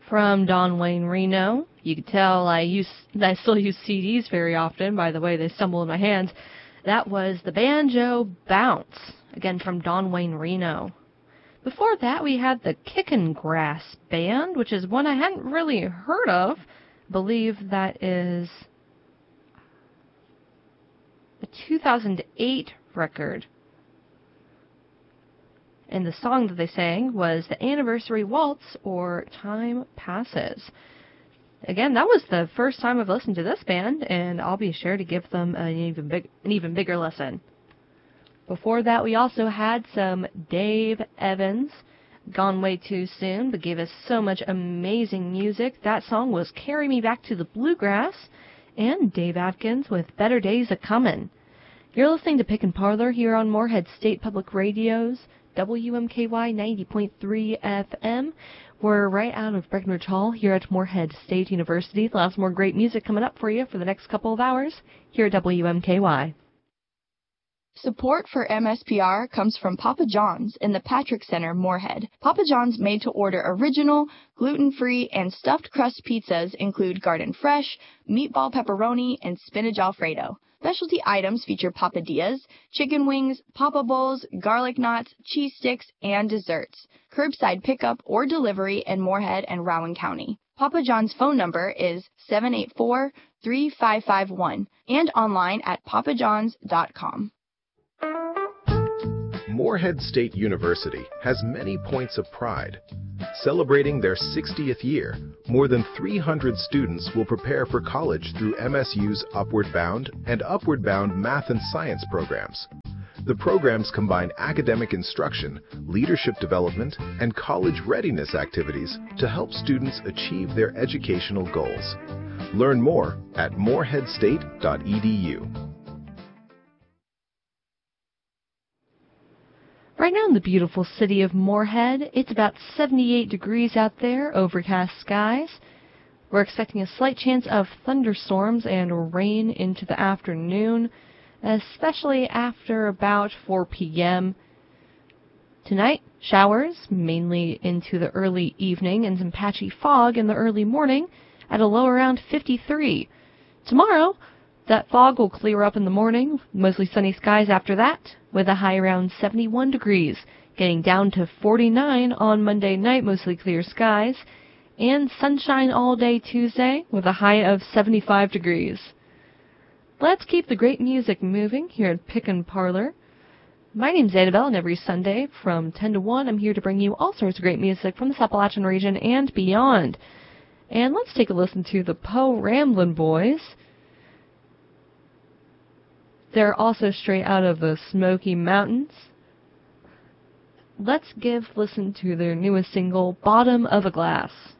From Don Wayne Reno. You can tell I still use CDs very often by the way they stumble in my hands. That was the Banjo Bounce, again from Don Wayne Reno. Before that, we had the Kickin' Grass Band, which is one I hadn't really heard of. I believe that is a 2008 record. And the song that they sang was the Anniversary Waltz, or Time Passes. Again, that was the first time I've listened to this band, and I'll be sure to give them an even bigger listen. Before that, we also had some Dave Evans, Gone Way Too Soon, but gave us so much amazing music. That song was Carry Me Back to the Bluegrass, and Dave Atkins with Better Days A-Comin'. You're listening to Pick and Parlor here on Morehead State Public Radio's WMKY 90.3 FM. We're right out of Breckenridge Hall here at Morehead State University. Lots more great music coming up for you for the next couple of hours here at WMKY. Support for MSPR comes from Papa John's in the Patrick Center, Morehead. Papa John's made-to-order original, gluten-free, and stuffed crust pizzas include garden fresh, meatball pepperoni, and spinach alfredo. Specialty items feature papadillas, chicken wings, papa bowls, garlic knots, cheese sticks, and desserts. Curbside pickup or delivery in Morehead and Rowan County. Papa John's phone number is 784-3551 and online at papajohns.com. Morehead State University has many points of pride. Celebrating their 60th year, more than 300 students will prepare for college through MSU's Upward Bound and Upward Bound Math and Science programs. The programs combine academic instruction, leadership development, and college readiness activities to help students achieve their educational goals. Learn more at moreheadstate.edu. Right now in the beautiful city of Morehead, it's about 78 degrees out there, overcast skies. We're expecting a slight chance of thunderstorms and rain into the afternoon, especially after about 4 p.m. Tonight, showers, mainly into the early evening, and some patchy fog in the early morning at a low around 53. Tomorrow, that fog will clear up in the morning, mostly sunny skies after that, with a high around 71 degrees, getting down to 49 on Monday night, mostly clear skies, and sunshine all day Tuesday, with a high of 75 degrees. Let's keep the great music moving here at Pick and Parlor. My name's Annabelle, and every Sunday from 10 to 1, I'm here to bring you all sorts of great music from the Appalachian region and beyond. And let's take a listen to the Po Ramblin' Boys. They're also straight out of the Smoky Mountains. Let's listen to their newest single, Bottom of a Glass.